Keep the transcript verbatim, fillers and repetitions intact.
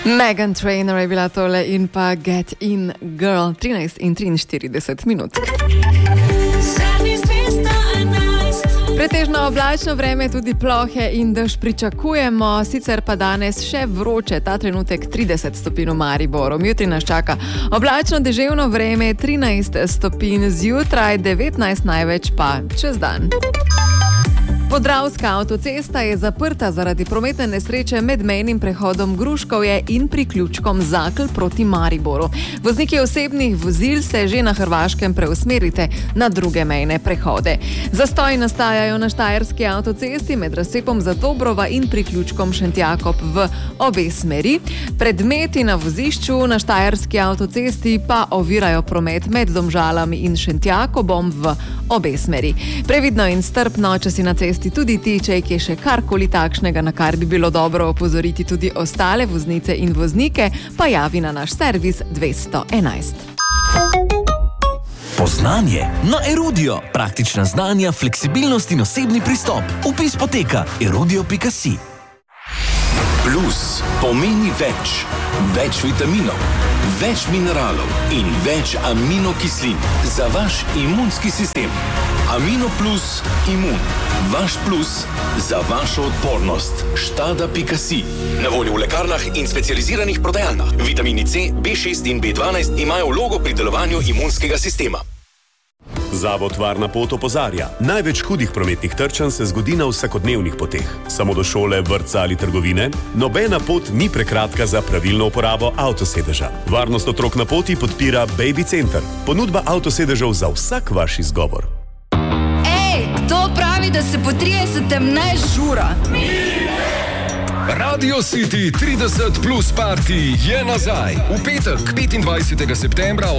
Meghan Trainor je bila tole in pa Get In Girl, trinajst in triinštirideset minut. Pretežno oblačno vreme, tudi plohe in dež pričakujemo, sicer pa danes še vroče, ta trenutek trideset stopinj v Mariboru. Jutri nas čaka oblačno deževno vreme, trinajst stopinj zjutraj, devetnajst največ pa čez dan. Podravska avtocesta je zaprta zaradi prometne nesreče med mejnim prehodom Gruškovje in priključkom Zakl proti Mariboru. Vozniki osebnih vozil se že na Hrvaškem preusmerite na druge mejne prehode. Zastoji nastajajo na štajerski avtocesti med razcepom Zadobrova in priključkom Šentjakob v obe smeri. Predmeti na vozišču na štajerski avtocesti pa ovirajo promet med Domžalami in Šentjakobom v obe smeri. Previdno in strpno, če si na cesti tudi ti, če je še karkoli takšnega, na kar bi bilo dobro opozoriti tudi ostale voznice in voznike, pa javi na naš servis dvesto enajst. Poznanje na Erudio. Praktična znanja, fleksibilnost in osebni pristop. Vpis poteka erudio pika si. Plus pomeni več. Več vitaminov, več mineralov in več aminokislin za vaš imunski sistem. Amino Plus Imun. Vaš plus za vašo odpornost. Štada pika si. Na voljo v lekarnah in specializiranih prodajalnah. Vitamini C, B šest in B dvanajst imajo vlogo pri delovanju imunskega sistema. Zavod Varna pot opozarja. Največ hudih prometnih trčanj se zgodi na vsakodnevnih poteh. Samo do šole, vrtca ali trgovine. Nobena pot ni prekratka za pravilno uporabo avtosedeža. Varnost otrok na poti podpira Baby Center. Ponudba avtosedežev za vsak vaš izgovor. Ej, kdo pravi, da se po tridesetem ne žura? Radio City trideset plus party je nazaj. V petek, petindvajsetega septembra